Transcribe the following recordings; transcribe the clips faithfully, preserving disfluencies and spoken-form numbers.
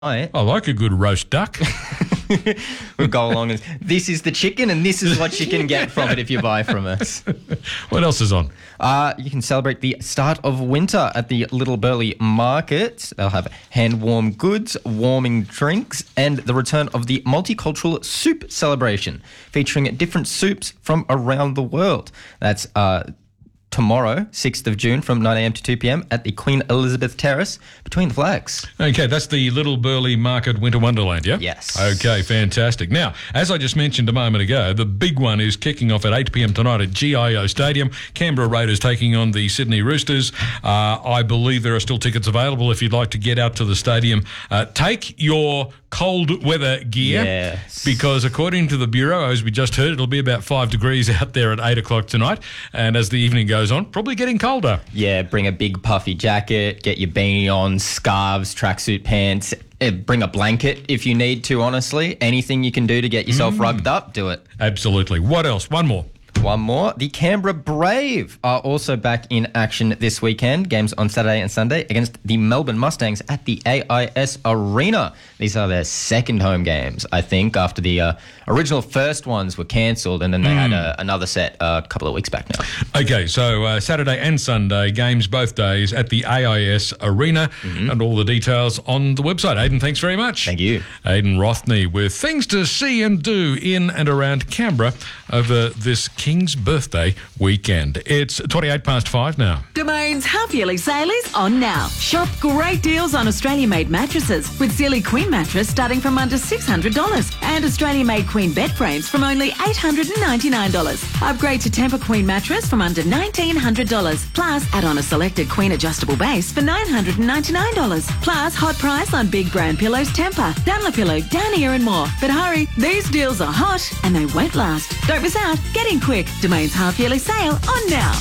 I like a good roast duck. We'll go along and this is the chicken and this is what you can get from it if you buy from us. What else is on? Uh, you can celebrate the start of winter at the Little Burley Market. They'll have hand-warm goods, warming drinks, and the return of the multicultural soup celebration, featuring different soups from around the world. That's uh, tomorrow, sixth of June, from nine a.m. to two p.m. at the Queen Elizabeth Terrace between the flags. Okay, that's the Little Burley Market Winter Wonderland, yeah? Yes. Okay, fantastic. Now, as I just mentioned a moment ago, the big one is kicking off at eight p.m. tonight at G I O Stadium. Canberra Raiders taking on the Sydney Roosters. Uh, I believe there are still tickets available if you'd like to get out to the stadium. Uh, take your cold weather gear, yes, because according to the Bureau, as we just heard, it'll be about five degrees out there at eight o'clock tonight, and as the evening goes on, probably getting colder. Yeah, bring a big puffy jacket, get your beanie on, scarves, tracksuit pants, eh, bring a blanket if you need to, honestly. Anything you can do to get yourself mm. rugged up, do it. Absolutely. What else? One more. One more. The Canberra Brave are also back in action this weekend. Games on Saturday and Sunday against the Melbourne Mustangs at the A I S Arena. These are their second home games, I think, after the uh, original first ones were cancelled and then they mm. had a, another set uh, a couple of weeks back now. Okay, so uh, Saturday and Sunday, games both days at the A I S Arena, mm-hmm. and all the details on the website. Aidan, thanks very much. Thank you. Aidan Rothney with things to see and do in and around Canberra over this King's birthday weekend. It's twenty-eight past five now. Domain's half-yearly sale is on now. Shop great deals on Australia-made mattresses with Sealy Queen mattress starting from under six hundred dollars and Australia-made Queen bed frames from only eight hundred ninety-nine dollars. Upgrade to Tempur Queen mattress from under nineteen hundred dollars. Plus, add on a selected Queen adjustable base for nine hundred ninety-nine dollars. Plus, hot price on big brand pillows Tempur, Dunlopillow, Down Here and more. But hurry, these deals are hot and they won't last. Don't miss out. Get in quick. Domain's half-yearly sale on now.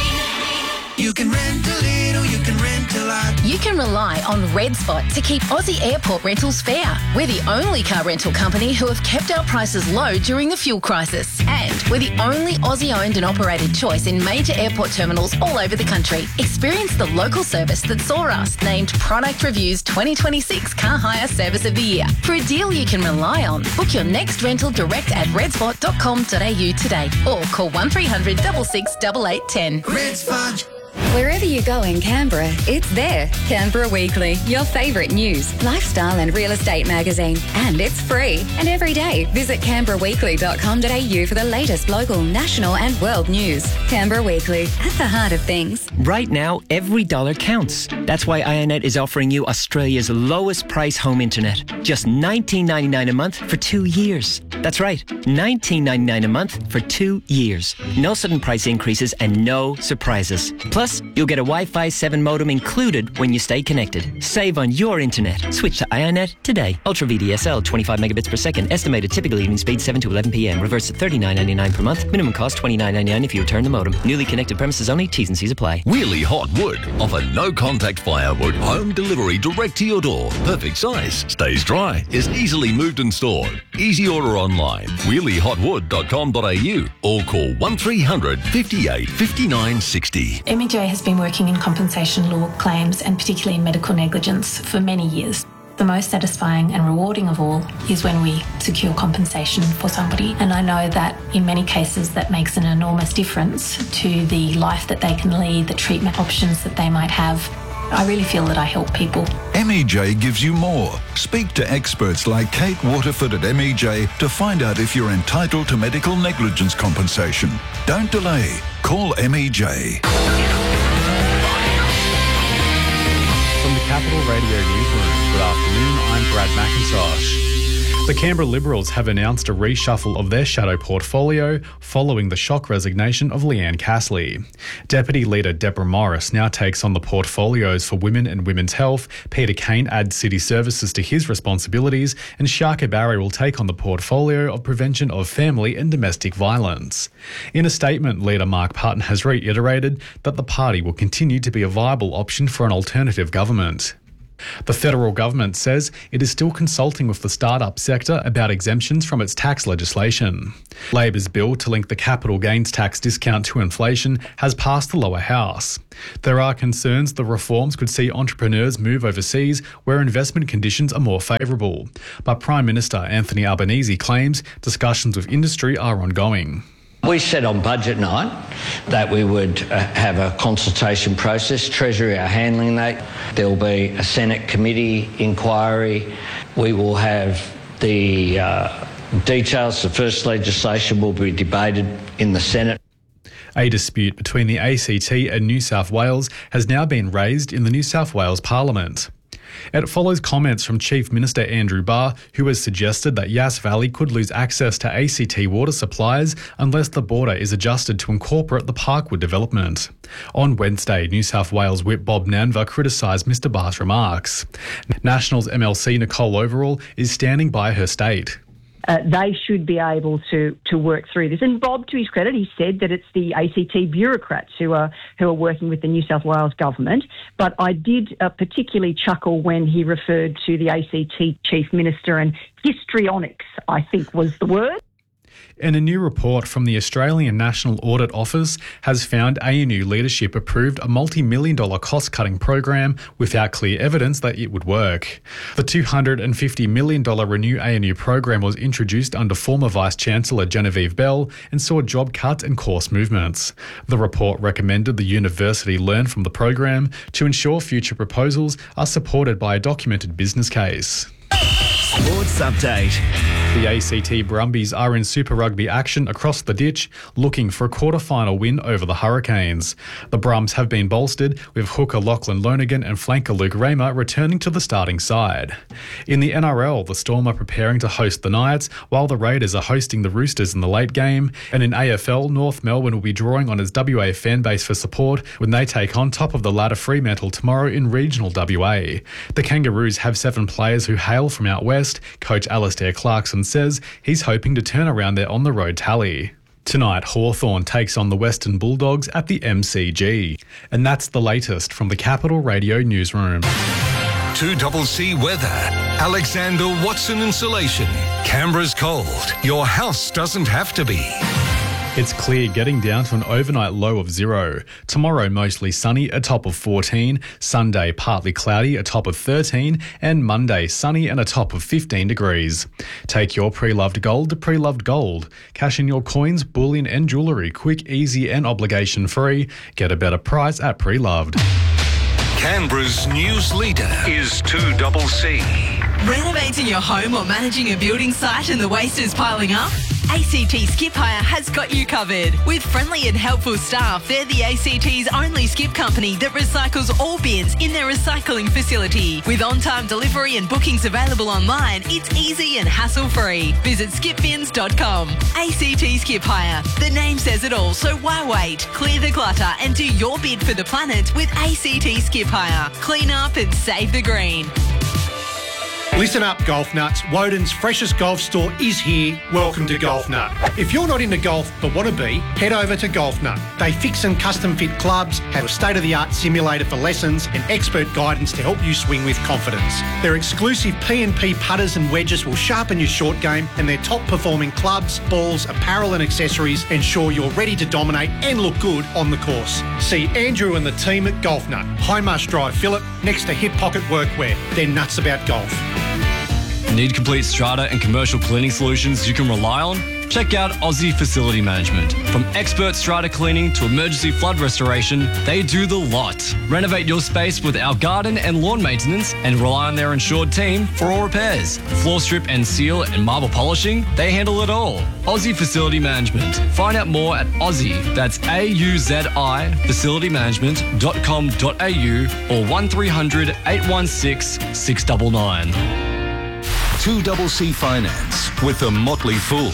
You can rent a little, you can rent a lot. You can rely on Red Spot to keep Aussie airport rentals fair. We're the only car rental company who have kept our prices low during the fuel crisis. And we're the only Aussie-owned and operated choice in major airport terminals all over the country. Experience the local service that saw us named Product Review's twenty twenty-six Car Hire Service of the Year. For a deal you can rely on, book your next rental direct at redspot dot com dot a u today or call one three hundred, six six, eight eight one zero. Red Spot. Wherever you go in Canberra, it's there. Canberra Weekly, your favourite news, lifestyle and real estate magazine. And it's free. And every day, visit canberra weekly dot com dot a u for the latest local, national and world news. Canberra Weekly, at the heart of things. Right now, every dollar counts. That's why iiNet is offering you Australia's lowest price home internet. Just nineteen ninety-nine a month for two years. That's right, nineteen ninety-nine a month for two years. No sudden price increases and no surprises. Plus, you'll get a Wi-Fi seven modem included when you stay connected. Save on your internet. Switch to iiNet today. Ultra V D S L, twenty-five megabits per second. Estimated typical evening speed seven to eleven p.m. Reverse at thirty-nine ninety-nine per month. Minimum cost twenty-nine ninety-nine if you return the modem. Newly connected premises only. T's and C's apply. Wheelie Hot Wood offer no-contact firewood. Home delivery direct to your door. Perfect size. Stays dry. Is easily moved and stored. Easy order online. wheelie hot wood dot com dot a u or call one three hundred, fifty-eight, fifty-nine, sixty. M E J has been working in compensation law claims and particularly in medical negligence for many years. The most satisfying and rewarding of all is when we secure compensation for somebody. And I know that in many cases that makes an enormous difference to the life that they can lead, the treatment options that they might have. I really feel that I help people. M E J gives you more. Speak to experts like Kate Waterford at M E J to find out if you're entitled to medical negligence compensation. Don't delay. Call M E J. From the Capital Radio Newsroom, good afternoon, I'm Brad McIntosh. The Canberra Liberals have announced a reshuffle of their shadow portfolio following the shock resignation of Leanne Castley. Deputy Leader Deborah Morris now takes on the portfolios for women and women's health, Peter Kane adds city services to his responsibilities, and Shaka Barry will take on the portfolio of prevention of family and domestic violence. In a statement, Leader Mark Parton has reiterated that the party will continue to be a viable option for an alternative government. The federal government says it is still consulting with the startup sector about exemptions from its tax legislation. Labor's bill to link the capital gains tax discount to inflation has passed the lower house. There are concerns the reforms could see entrepreneurs move overseas where investment conditions are more favourable. But Prime Minister Anthony Albanese claims discussions with industry are ongoing. We said on budget night that we would uh, have a consultation process. Treasury are handling that. There will be a Senate committee inquiry. We will have the uh, details. The first legislation will be debated in the Senate. A dispute between the A C T and New South Wales has now been raised in the New South Wales Parliament. It follows comments from Chief Minister Andrew Barr, who has suggested that Yass Valley could lose access to A C T water supplies unless the border is adjusted to incorporate the Parkwood development. On Wednesday, New South Wales Whip Bob Nanva criticised Mr Barr's remarks. Nationals M L C Nicole Overall is standing by her state. Uh, they should be able to to work through this. And Bob, to his credit, he said that it's the A C T bureaucrats who are who are working with the New South Wales government. But I did uh, particularly chuckle when he referred to the A C T Chief Minister, and histrionics, I think was the word. And a new report from the Australian National Audit Office has found A N U leadership approved a multi-million dollar cost-cutting program without clear evidence that it would work. The two hundred fifty million dollars Renew A N U program was introduced under former Vice-Chancellor Genevieve Bell and saw job cuts and course movements. The report recommended the university learn from the program to ensure future proposals are supported by a documented business case. Sports Update. The A C T Brumbies are in Super Rugby action across the ditch, looking for a quarter-final win over the Hurricanes. The Brums have been bolstered, with hooker Lachlan Lonergan and flanker Luke Raymer returning to the starting side. In the N R L, the Storm are preparing to host the Knights, while the Raiders are hosting the Roosters in the late game. And in A F L, North Melbourne will be drawing on its W A fan base for support when they take on top of the ladder Fremantle tomorrow in regional W A. The Kangaroos have seven players who hail from out west. Coach Alistair Clarkson says he's hoping to turn around their on-the-road tally. Tonight, Hawthorn takes on the Western Bulldogs at the M C G. And that's the latest from the Capital Radio Newsroom. two C C weather. Alexander Watson Insulation. Canberra's cold. Your house doesn't have to be. It's clear, getting down to an overnight low of zero. Tomorrow, mostly sunny, a top of fourteen. Sunday, partly cloudy, a top of thirteen. And Monday, sunny and a top of fifteen degrees. Take your pre-loved gold to Pre-Loved Gold. Cash in your coins, bullion and jewellery, quick, easy and obligation-free. Get a better price at Pre-Loved. Canberra's news leader is two C C. Renovating your home or managing a building site and the waste is piling up? A C T Skip Hire has got you covered. With friendly and helpful staff, they're the A C T's only skip company that recycles all bins in their recycling facility. With on-time delivery and bookings available online, it's easy and hassle-free. Visit skip bins dot com. A C T Skip Hire. The name says it all, so why wait? Clear the clutter and do your bid for the planet with A C T Skip Hire. Clean up and save the green. Listen up, golf nuts. Woden's freshest golf store is here. Welcome to Golf Nut. If you're not into golf but want to be, head over to Golf Nut. They fix and custom fit clubs, have a state-of-the-art simulator for lessons and expert guidance to help you swing with confidence. Their exclusive P and P putters and wedges will sharpen your short game, and their top-performing clubs, balls, apparel and accessories ensure you're ready to dominate and look good on the course. See Andrew and the team at Golf Nut, High Marsh Drive, Phillip, next to Hip Pocket Workwear. They're nuts about golf. Need complete strata and commercial cleaning solutions you can rely on? Check out Aussie Facility Management. From expert strata cleaning to emergency flood restoration, they do the lot. Renovate your space with our garden and lawn maintenance and rely on their insured team for all repairs. Floor strip and seal and marble polishing, they handle it all. Aussie Facility Management. Find out more at Aussie, that's A U Z I, facility management dot com dot a u or one three hundred eight one six six nine nine. two C C Finance with the Motley Fool.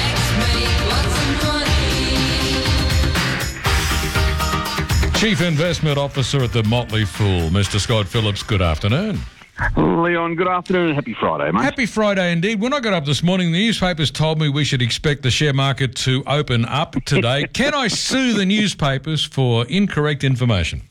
Chief Investment Officer at the Motley Fool, Mister Scott Phillips, good afternoon. Leon, good afternoon and happy Friday, mate. Happy Friday indeed. When I got up this morning, the newspapers told me we should expect the share market to open up today. Can I sue the newspapers for incorrect information?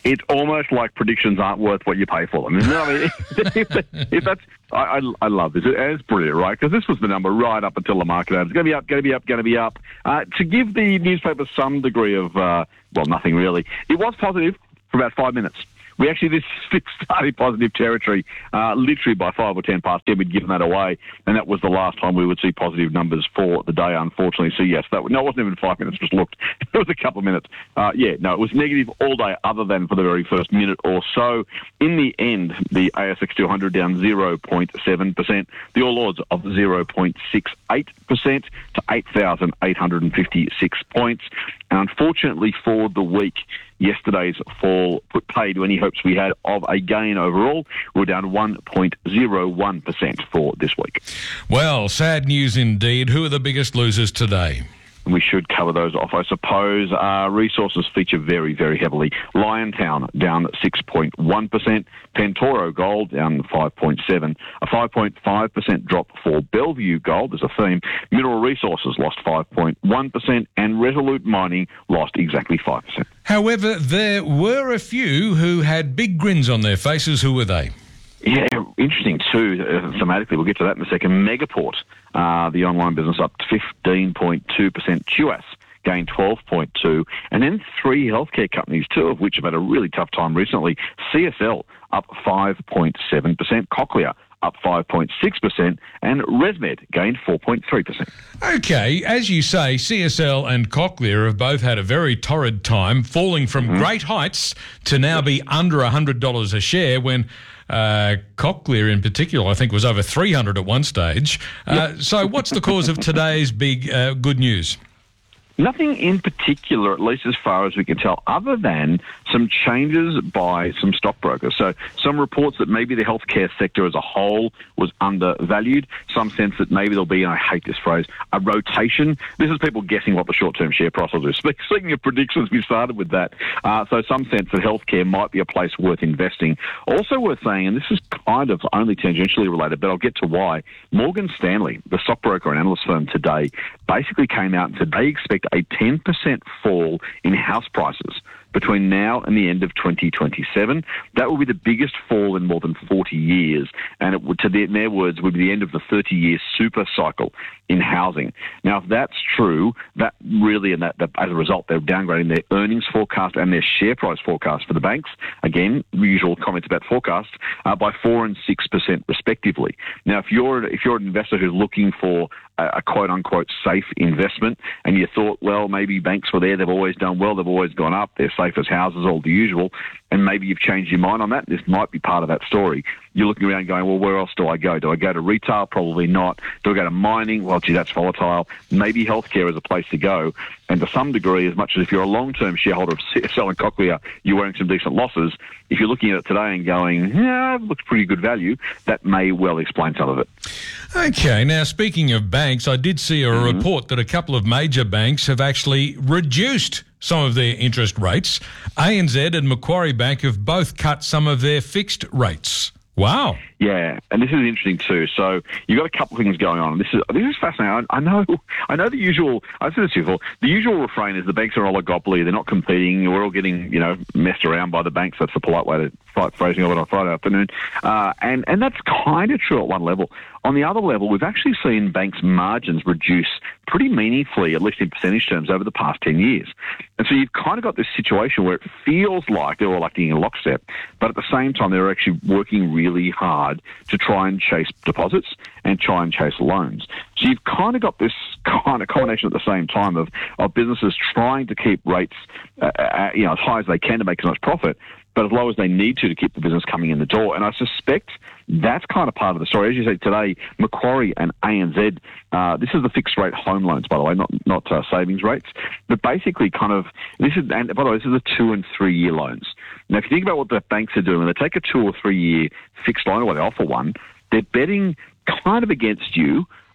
it's almost like predictions aren't worth what you pay for them. Isn't it? I mean, if, if that's, I, I, I love this. It's brilliant, right? Because this was the number right up until the market. It's going to be up, going to be up, going to be up. Uh, to give the newspaper some degree of, uh, well, nothing really. It was positive for about five minutes. We actually, this, this started positive territory uh, literally by five or ten past ten. We'd given that away, and that was the last time we would see positive numbers for the day, unfortunately. So, yes, that no, it wasn't even five minutes, just looked. It was a couple of minutes. Uh, yeah, no, it was negative all day other than for the very first minute or so. In the end, the A S X two hundred down zero point seven percent. The All Ords of zero point six eight percent to eight thousand eight hundred fifty-six points. And unfortunately for the week, yesterday's fall put paid to any hopes we had of a gain overall. We're down one point zero one percent for this week. Well, sad news indeed. Who are the biggest losers today? We should cover those off, I suppose. Uh, resources feature very, very heavily. Liontown down six point one percent. Pantoro Gold down five point seven percent. A five point five percent drop for Bellevue Gold as a theme. Mineral Resources lost five point one percent. And Resolute Mining lost exactly five percent. However, there were a few who had big grins on their faces. Who were they? Yeah, interesting too, uh, thematically. We'll get to that in a second. Megaport, uh, the online business, up fifteen point two percent. Q S gained twelve point two percent. And then three healthcare companies, two of which have had a really tough time recently. C S L up five point seven percent. Cochlear up five point six percent. And ResMed gained four point three percent. Okay, as you say, C S L and Cochlear have both had a very torrid time, falling from mm-hmm. great heights to now be under one hundred dollars a share when... Uh, Cochlear in particular, I think, was over three hundred at one stage. Uh, so what's the cause of today's big uh, good news? Nothing in particular, at least as far as we can tell, other than some changes by some stockbrokers. So some reports that maybe the healthcare sector as a whole was undervalued, some sense that maybe there'll be, and I hate this phrase, a rotation. This is people guessing what the short-term share price will do. Speaking of predictions, we started with that. Uh, so some sense that healthcare might be a place worth investing. Also worth saying, and this is kind of only tangentially related, but I'll get to why, Morgan Stanley, the stockbroker and analyst firm today, basically came out and said they expect a ten percent fall in house prices between now and the end of twenty twenty-seven. That will be the biggest fall in more than forty years, and it would, to their, in their words, would be the end of the thirty-year super cycle in housing. Now, if that's true, that really, and that, that as a result, they're downgrading their earnings forecast and their share price forecast for the banks. Again, usual comments about forecasts uh, by four and six percent respectively. Now, if you're if you're an investor who's looking for a, a quote unquote safe investment, and you thought, well, maybe banks were there, they've always done well, they've always gone up, they're safe as houses, all the usual, and maybe you've changed your mind on that. This might be part of that story. You're looking around going, well, where else do I go? Do I go to retail? Probably not. Do I go to mining? Well, gee, that's volatile. Maybe healthcare is a place to go. And to some degree, as much as if you're a long-term shareholder of C S L and Cochlear, you're wearing some decent losses, if you're looking at it today and going, yeah, it looks pretty good value, that may well explain some of it. Okay, now speaking of banks, I did see a mm-hmm. report that a couple of major banks have actually reduced some of their interest rates. A N Z and Macquarie Bank have both cut some of their fixed rates. Wow. Yeah, and this is interesting too. So you've got a couple of things going on. This is this is fascinating. I, I know I know the usual, I've said this before, the usual refrain is the banks are oligopoly, they're not competing, we're all getting, you know, messed around by the banks. That's the polite way to phrasing of it on Friday afternoon. Uh, and, and that's kind of true at one level. On the other level, we've actually seen banks' margins reduce pretty meaningfully, at least in percentage terms, over the past ten years. And so you've kind of got this situation where it feels like they're all acting in lockstep, but at the same time, they're actually working really hard to try and chase deposits and try and chase loans. So you've kind of got this kind of combination at the same time of, of businesses trying to keep rates uh, uh, you know, as high as they can to make as much profit, but as low as they need to to keep the business coming in the door. And I suspect that's kind of part of the story. As you say today, Macquarie and A N Z, uh, this is the fixed rate home loans, by the way, not not uh, savings rates, but basically kind of, this is, and by the way, this is the two and three year loans. Now, if you think about what the banks are doing, when they take a two or three year fixed loan, or they offer one, they're betting kind of against you,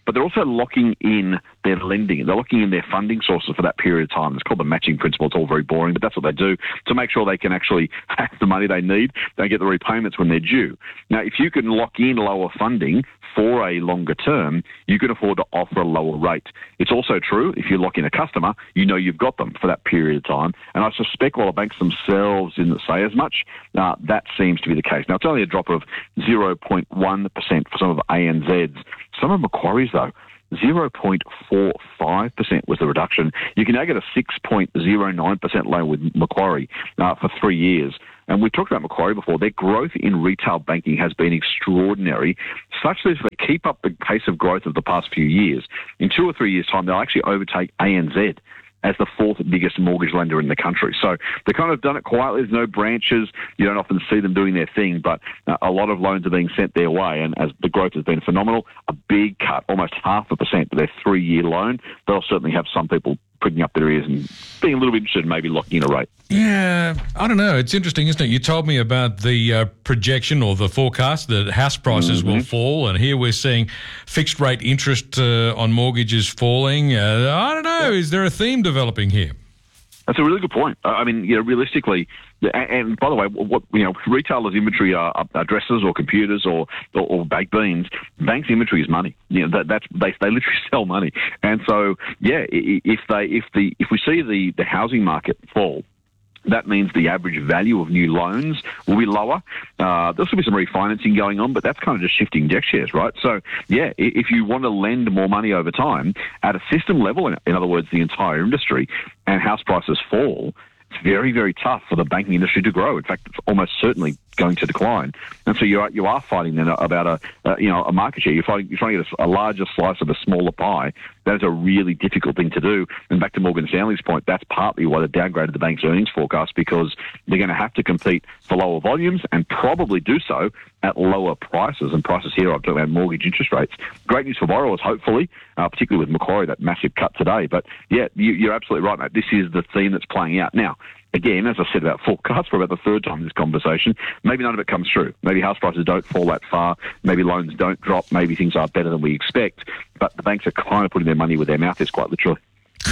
but they're also locking in their lending. They're locking in their funding sources for that period of time. It's called the matching principle. It's all very boring, but that's what they do to make sure they can actually have the money they need. They get the repayments when they're due. Now, if you can lock in lower funding for a longer term, you can afford to offer a lower rate. It's also true, if you lock in a customer, you know you've got them for that period of time. And I suspect while the banks themselves didn't say as much, uh, that seems to be the case. Now, it's only a drop of zero point one percent for some of A N Z's. Some of Macquarie's, though, zero point four five percent was the reduction. You can now get a six point zero nine percent loan with Macquarie uh, for three years. And we talked about Macquarie before. Their growth in retail banking has been extraordinary, such that if they keep up the pace of growth of the past few years, in two or three years' time, they'll actually overtake A N Z as the fourth biggest mortgage lender in the country. So they've kind of done it quietly. There's no branches. You don't often see them doing their thing, but uh, a lot of loans are being sent their way. And as the growth has been phenomenal, a big cut, almost half a percent to their three-year loan. They'll certainly have some people pricking up their ears and being a little bit interested in maybe locking in a rate. Yeah, I don't know. It's interesting, isn't it? You told me about the uh, projection or the forecast that house prices mm-hmm. will fall, and here we're seeing fixed rate interest uh, on mortgages falling. Uh, I don't know. Is there a theme developing here? That's a really good point. I mean, you know, realistically, and, and by the way, what you know, retailers' inventory are, are dresses or computers or, or or baked beans. Banks' inventory is money. You know, that, that's they they literally sell money. And so, yeah, if they if the if we see the the housing market fall, that means the average value of new loans will be lower. Uh, there'll still be some refinancing going on, but that's kind of just shifting deck shares, right? So, yeah, if you want to lend more money over time at a system level, in other words, the entire industry, and house prices fall, it's very, very tough for the banking industry to grow. In fact, it's almost certainly going to decline. And so you are, you are fighting then about a, uh, you know, a market share. You're fighting, you're trying to get a, a larger slice of a smaller pie. That is a really difficult thing to do. And back to Morgan Stanley's point, that's partly why they downgraded the bank's earnings forecast, because they're going to have to compete for lower volumes and probably do so at lower prices. And prices here, I'm talking about mortgage interest rates. Great news for borrowers, hopefully, uh, particularly with Macquarie, that massive cut today. But yeah, you, you're absolutely right, mate. This is the theme that's playing out. Now, again, as I said about forecasts for about the third time in this conversation, maybe none of it comes true. Maybe house prices don't fall that far. Maybe loans don't drop. Maybe things are better than we expect. But the banks are kind of putting their money where their mouth is, quite literally.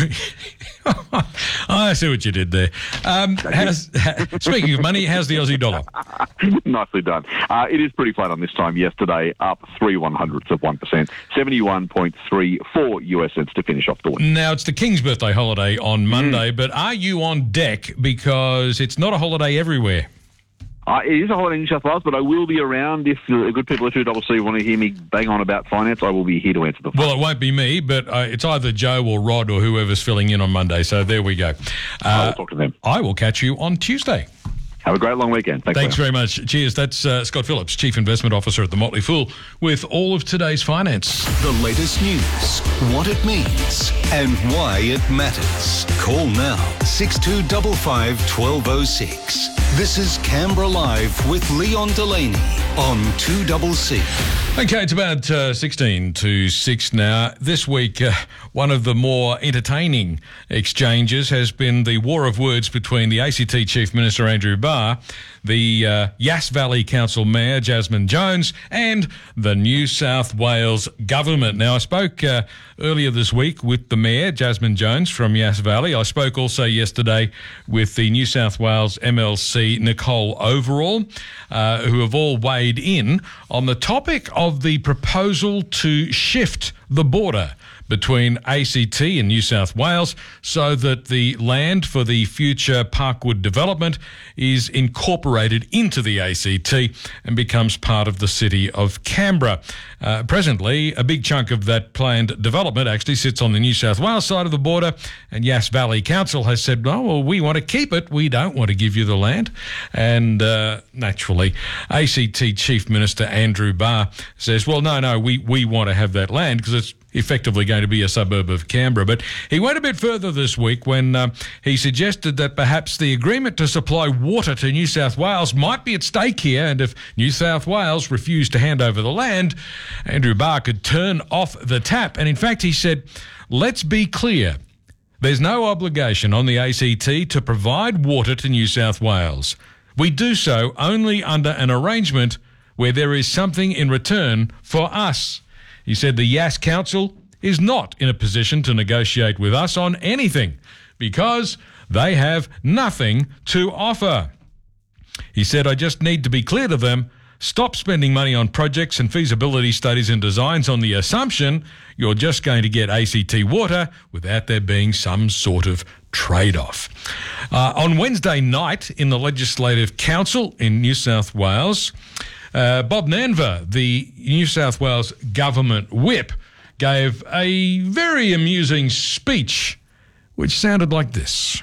oh, I see what you did there. Um, how's, speaking of money, how's the Aussie dollar? Nicely done. Uh, it is pretty flat on this time. Yesterday, up three one hundredths of one percent, seventy-one point three four U S cents to finish off the week. Now, it's the King's birthday holiday on Monday, mm. but are you on deck? Because it's not a holiday everywhere. Uh, it is a holiday in New South Wales, but I will be around if the good people at two C C want to hear me bang on about finance. I will be here to answer the phone. Well, it won't be me, but uh, it's either Joe or Rod or whoever's filling in on Monday. So there we go. Uh, I will talk to them. I will catch you on Tuesday. Have a great long weekend. Thanks, Thanks very much. Cheers. That's uh, Scott Phillips, Chief Investment Officer at the Motley Fool, with all of today's finance. The latest news, what it means, and why it matters. Call now, six two five five, one two zero six. This is Canberra Live with Leon Delaney on two C C. Okay, it's about uh, sixteen to six now. This week, uh, one of the more entertaining exchanges has been the war of words between the A C T Chief Minister Andrew Barr, the uh, Yass Valley Council Mayor Jasmine Jones, and the New South Wales Government. Now, I spoke uh, earlier this week with the Mayor, Jasmine Jones, from Yass Valley. I spoke also yesterday with the New South Wales M L C, Nicole Overall, uh, who have all weighed in on the topic of the proposal to shift the border between A C T and New South Wales so that the land for the future Parkwood development is incorporated into the A C T and becomes part of the city of Canberra. Uh, presently, a big chunk of that planned development actually sits on the New South Wales side of the border, and Yass Valley Council has said, oh, well, we want to keep it. We don't want to give you the land. And uh, naturally, A C T Chief Minister Andrew Barr says, well, no, no, we, we want to have that land because it's effectively going to be a suburb of Canberra. But he went a bit further this week when uh, he suggested that perhaps the agreement to supply water to New South Wales might be at stake here, and if New South Wales refused to hand over the land, Andrew Barr could turn off the tap. And in fact, he said, let's be clear, there's no obligation on the A C T to provide water to New South Wales. We do so only under an arrangement where there is something in return for us. He said the Yass Council is not in a position to negotiate with us on anything because they have nothing to offer. He said, I just need to be clear to them, stop spending money on projects and feasibility studies and designs on the assumption you're just going to get A C T water without there being some sort of trade-off. Uh, on Wednesday night in the Legislative Council in New South Wales, uh, Bob Nanva, the New South Wales government whip, gave a very amusing speech which sounded like this.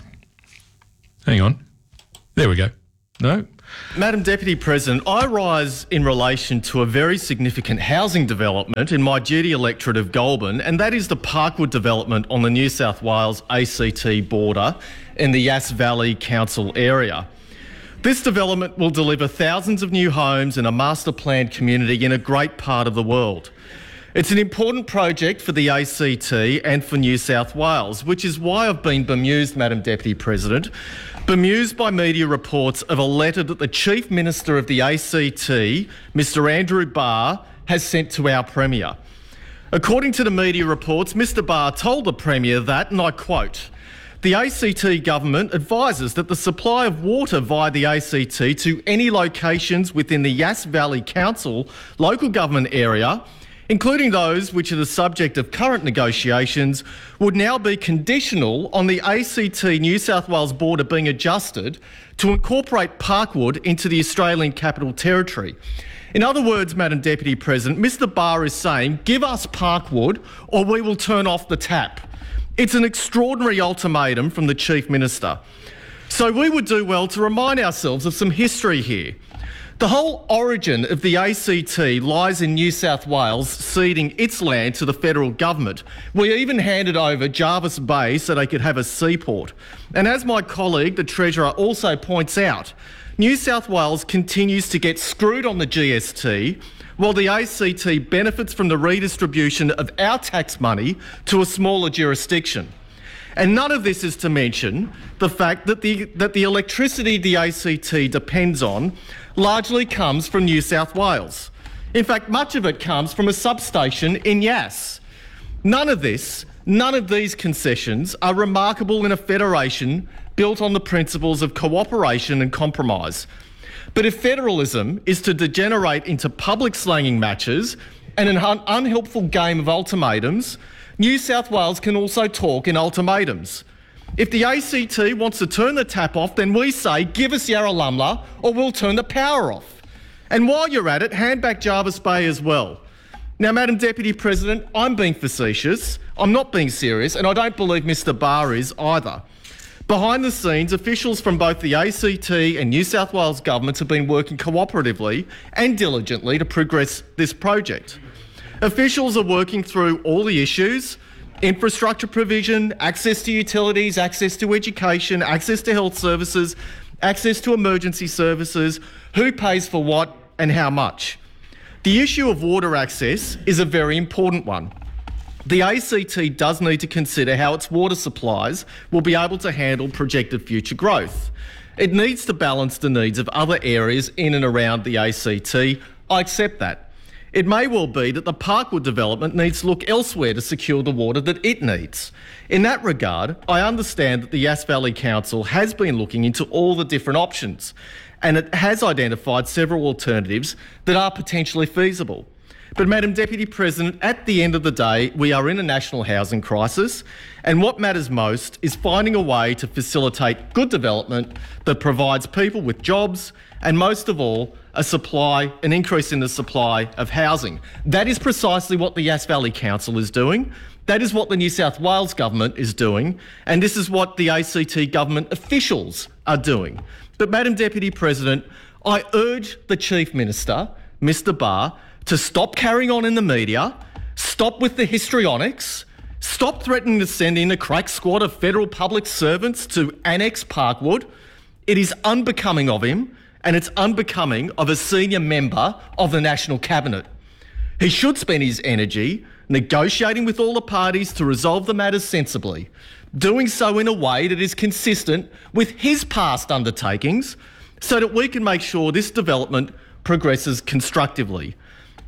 Hang on. There we go. No? Madam Deputy President, I rise in relation to a very significant housing development in my duty electorate of Goulburn, and that is the Parkwood development on the New South Wales A C T border in the Yass Valley Council area. This development will deliver thousands of new homes in a master planned community in a great part of the world. It's an important project for the A C T and for New South Wales, which is why I've been bemused, Madam Deputy President, bemused by media reports of a letter that the Chief Minister of the A C T, Mr Andrew Barr, has sent to our Premier. According to the media reports, Mr Barr told the Premier that, and I quote, the A C T government advises that the supply of water via the A C T to any locations within the Yass Valley Council local government area, including those which are the subject of current negotiations, would now be conditional on the A C T New South Wales border being adjusted to incorporate Parkwood into the Australian Capital Territory. In other words, Madam Deputy President, Mr Barr is saying, give us Parkwood or we will turn off the tap. It's an extraordinary ultimatum from the Chief Minister. So we would do well to remind ourselves of some history here. The whole origin of the A C T lies in New South Wales ceding its land to the federal government. We even handed over Jervis Bay so they could have a seaport. And as my colleague, the Treasurer, also points out, New South Wales continues to get screwed on the G S T while the A C T benefits from the redistribution of our tax money to a smaller jurisdiction. And none of this is to mention the fact that the, that the electricity the A C T depends on largely comes from New South Wales. In fact, much of it comes from a substation in Yass. None of this, none of these concessions are remarkable in a federation built on the principles of cooperation and compromise. But if federalism is to degenerate into public slanging matches and an un- unhelpful game of ultimatums, New South Wales can also talk in ultimatums. If the A C T wants to turn the tap off, then we say, give us Yarralumla or we'll turn the power off. And while you're at it, hand back Jervis Bay as well. Now, Madam Deputy President, I'm being facetious, I'm not being serious, and I don't believe Mr Barr is either. Behind the scenes, officials from both the A C T and New South Wales governments have been working cooperatively and diligently to progress this project. Officials are working through all the issues: infrastructure provision, access to utilities, access to education, access to health services, access to emergency services, who pays for what and how much. The issue of water access is a very important one. The A C T does need to consider how its water supplies will be able to handle projected future growth. It needs to balance the needs of other areas in and around the A C T. I accept that. It may well be that the Parkwood development needs to look elsewhere to secure the water that it needs. In that regard, I understand that the Yass Valley Council has been looking into all the different options, and it has identified several alternatives that are potentially feasible. But, Madam Deputy President, at the end of the day, we are in a national housing crisis, and what matters most is finding a way to facilitate good development that provides people with jobs and, most of all, a supply, an increase in the supply of housing. That is precisely what the Yass Valley Council is doing. That is what the New South Wales government is doing, and this is what the A C T government officials are doing. But, Madam Deputy President, I urge the Chief Minister, Mr Barr, to stop carrying on in the media, stop with the histrionics, stop threatening to send in a crack squad of federal public servants to annex Parkwood. It is unbecoming of him, and it's unbecoming of a senior member of the National Cabinet. He should spend his energy negotiating with all the parties to resolve the matters sensibly, doing so in a way that is consistent with his past undertakings so that we can make sure this development progresses constructively.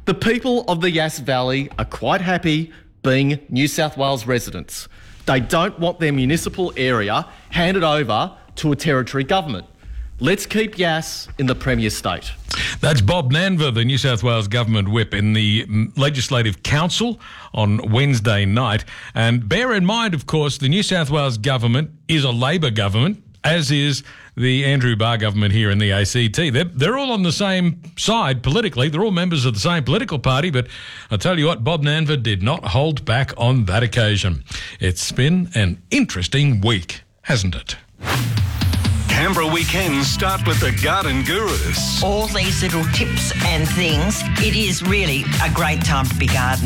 The people of the Yass Valley are quite happy being New South Wales residents. They don't want their municipal area handed over to a territory government. Let's keep Yass in the Premier state. That's Bob Nanva, the New South Wales Government Whip, in the Legislative Council on Wednesday night. And bear in mind, of course, the New South Wales Government is a Labor government, as is the Andrew Barr government here in the A C T. They're, they're all on the same side politically. They're all members of the same political party. But I tell you what, Bob Nanva did not hold back on that occasion. It's been an interesting week, hasn't it? Canberra weekends start with the Garden Gurus. All these little tips and things, it is really a great time to be gardening.